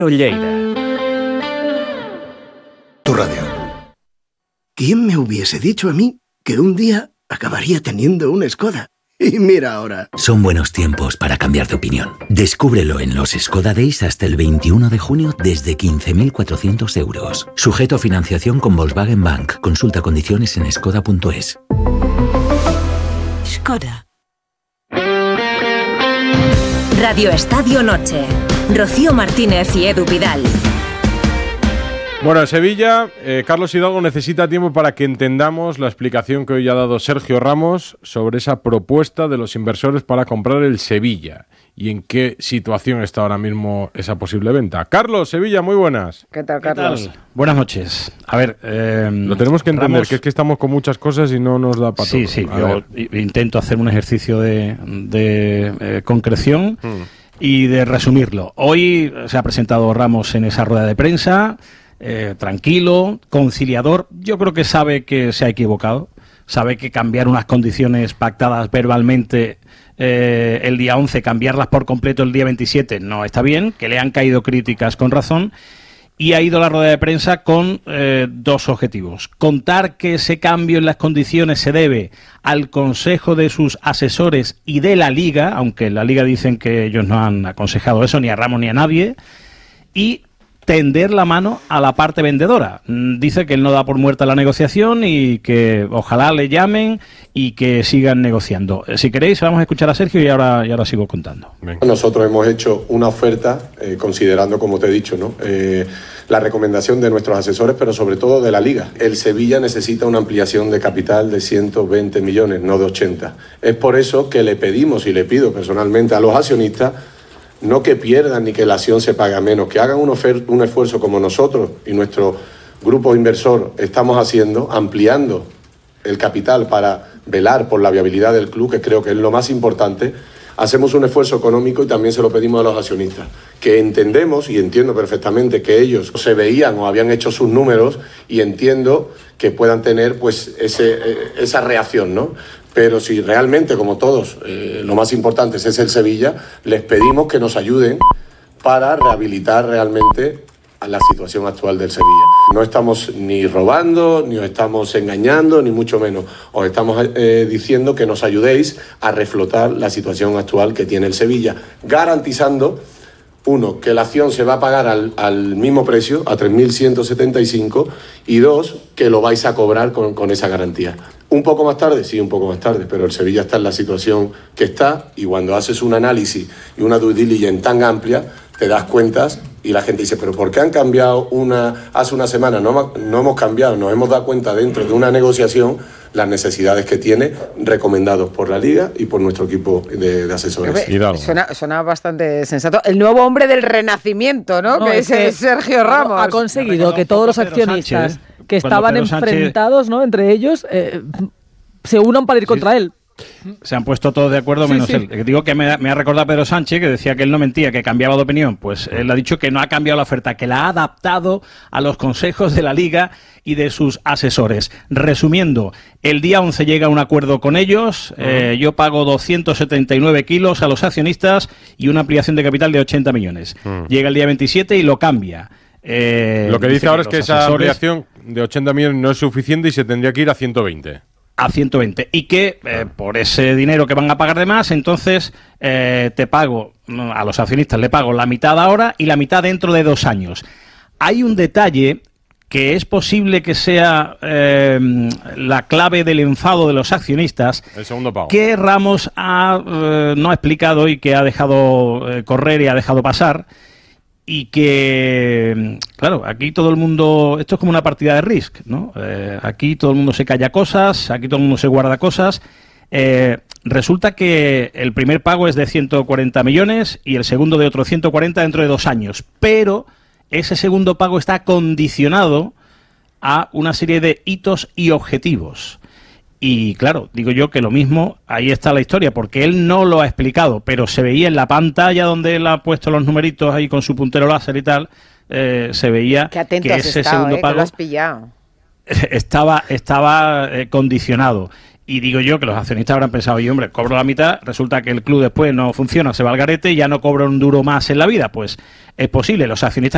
Lleida. Tu radio. ¿Quién me hubiese dicho a mí que un día acabaría teniendo un Skoda? Y mira ahora. Son buenos tiempos para cambiar de opinión. Descúbrelo en los Skoda Days hasta el 21 de junio desde 15.400 euros. Sujeto a financiación con Volkswagen Bank. Consulta condiciones en skoda.es. Skoda. Radio Estadio Noche. Rocío Martínez y Edu Pidal. Bueno, en Sevilla, Carlos Hidalgo necesita tiempo para que entendamos la explicación que hoy ha dado Sergio Ramos sobre esa propuesta de los inversores para comprar el Sevilla y en qué situación está ahora mismo esa posible venta. Carlos, Sevilla, muy buenas. ¿Qué tal, Carlos? ¿Qué tal? Buenas noches. A ver, lo tenemos que entender, Ramos, que es que estamos con muchas cosas y no nos da para todo. Sí, yo intento hacer un ejercicio de concreción y de resumirlo. Hoy se ha presentado Ramos en esa rueda de prensa. Tranquilo, conciliador. Yo creo que sabe que se ha equivocado, sabe que cambiar unas condiciones pactadas verbalmente el día 11, cambiarlas por completo el día 27 no está bien, que le han caído críticas con razón, y ha ido a la rueda de prensa con dos objetivos: contar que ese cambio en las condiciones se debe al consejo de sus asesores y de la Liga, aunque en la Liga dicen que ellos no han aconsejado eso ni a Ramos ni a nadie, y tender la mano a la parte vendedora. Dice que él no da por muerta la negociación y que ojalá le llamen y que sigan negociando. Si queréis, vamos a escuchar a Sergio y ahora sigo contando. Nosotros hemos hecho una oferta considerando, como te he dicho, ¿no? La recomendación de nuestros asesores, pero sobre todo de la Liga. El Sevilla necesita una ampliación de capital de 120 millones, no de 80. Es por eso que le pedimos y le pido personalmente a los accionistas no que pierdan ni que la acción se pague menos, que hagan un esfuerzo como nosotros y nuestro grupo inversor estamos haciendo, ampliando el capital para velar por la viabilidad del club, que creo que es lo más importante. Hacemos un esfuerzo económico y también se lo pedimos a los accionistas, que entendemos y entiendo perfectamente que ellos se veían o habían hecho sus números y entiendo que puedan tener pues esa reacción, ¿no? Pero si realmente, como todos, lo más importante es el Sevilla, les pedimos que nos ayuden para rehabilitar realmente a la situación actual del Sevilla. No estamos ni robando, ni os estamos engañando, ni mucho menos. Os estamos diciendo que nos ayudéis a reflotar la situación actual que tiene el Sevilla, garantizando, uno, que la acción se va a pagar al mismo precio, a 3.175, y dos, que lo vais a cobrar con esa garantía. ¿Un poco más tarde? Sí, un poco más tarde, pero el Sevilla está en la situación que está y cuando haces un análisis y una due diligence tan amplia, te das cuentas y la gente dice, ¿pero por qué han cambiado hace una semana? No hemos cambiado, nos hemos dado cuenta dentro de una negociación las necesidades que tiene, recomendados por la Liga y por nuestro equipo de asesores. Suena bastante sensato. El nuevo hombre del renacimiento, ¿no? Que es Sergio Ramos. Ha conseguido que todos los accionistas que estaban enfrentados, ¿no?, entre ellos, se unan para ir contra él. Se han puesto todos de acuerdo menos él. Digo que me ha recordado Pedro Sánchez, que decía que él no mentía, que cambiaba de opinión. Pues él ha dicho que no ha cambiado la oferta, que la ha adaptado a los consejos de la Liga y de sus asesores. Resumiendo, el día 11 llega a un acuerdo con ellos. Yo pago 279 kilos a los accionistas y una ampliación de capital de 80 millones. Llega el día 27 y lo cambia. Lo que dice ahora es que esa ampliación de 80 millones no es suficiente y se tendría que ir a 120. A 120. Y que por ese dinero que van a pagar de más, entonces te pago, a los accionistas le pago la mitad ahora y la mitad dentro de 2 años. Hay un detalle que es posible que sea la clave del enfado de los accionistas, el segundo pago, que Ramos no ha explicado y que ha dejado correr y ha dejado pasar. Y que, claro, aquí todo el mundo, esto es como una partida de Risk, ¿no? Aquí todo el mundo se calla cosas, aquí todo el mundo se guarda cosas. Resulta que el primer pago es de 140 millones y el segundo de otros 140 dentro de 2 años. Pero ese segundo pago está condicionado a una serie de hitos y objetivos. Y claro, digo yo que lo mismo, ahí está la historia, porque él no lo ha explicado, pero se veía en la pantalla donde él ha puesto los numeritos ahí con su puntero láser y tal, se veía que ese segundo pago que lo has pillado. estaba condicionado. Y digo yo que los accionistas habrán pensado, y hombre, cobro la mitad, resulta que el club después no funciona, se va al garete y ya no cobro un duro más en la vida. Pues es posible, los accionistas